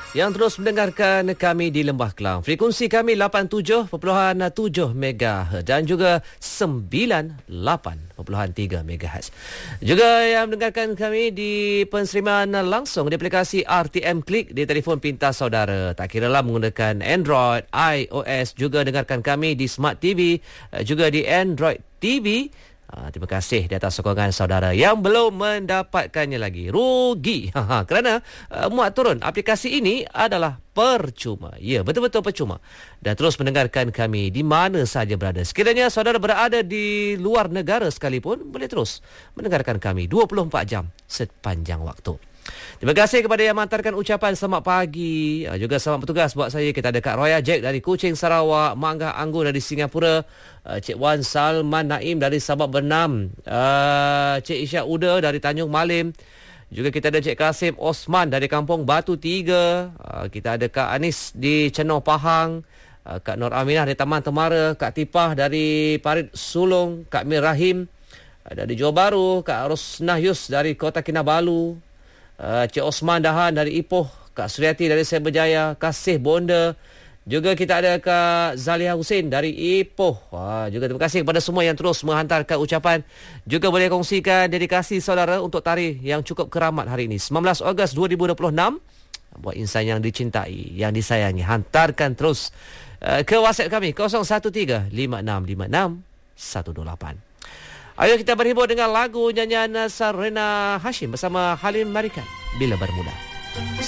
yang terus mendengarkan kami di Lembah Kelang. Frekuensi kami 87.7 MHz dan juga 98.3 MHz. Juga yang mendengarkan kami di penseriman langsung di aplikasi RTM Klik di telefon pintar saudara. Tak kiralah menggunakan Android, iOS, juga dengarkan kami di Smart TV, juga di Android TV. Terima kasih di atas sokongan saudara yang belum mendapatkannya lagi. Rugi. Kerana muat turun aplikasi ini adalah percuma. Ya, betul-betul percuma. Dan terus mendengarkan kami di mana saja berada. Sekiranya saudara berada di luar negara sekalipun, boleh terus mendengarkan kami 24 jam sepanjang waktu. Terima kasih kepada yang mengantarkan ucapan selamat pagi. Juga selamat bertugas buat saya. Kita ada Kak Roya Jack dari Kuching, Sarawak. Mak Angah Anggun dari Singapura. Cik Wan Salman Naim dari Sabak Bernam. Cik Isyak Uda dari Tanjung Malim. Juga kita ada Cik Kasim Osman dari Kampung Batu 3. Kita ada Kak Anis di Cenoh Pahang. Kak Nur Aminah dari Taman Temara. Kak Tipah dari Parit Sulong. Kak Mir Rahim dari Johor Bahru. Kak Rosnah Yus dari Kota Kinabalu. Cik Osman Dahan dari Ipoh, Kak Suryati dari Cyberjaya, Kasih Bonda. Juga kita ada Kak Zaliha Hussein dari Ipoh. Juga terima kasih kepada semua yang terus menghantarkan ucapan. Juga boleh kongsikan dedikasi saudara untuk tarikh yang cukup keramat hari ini, 19 Ogos 2026. Buat insan yang dicintai, yang disayangi, hantarkan terus ke WhatsApp kami 013-5656-128. Ayo kita berhibur dengan lagu nyanyian Sarena Hashim bersama Halim Marikan, Bila Bermuda.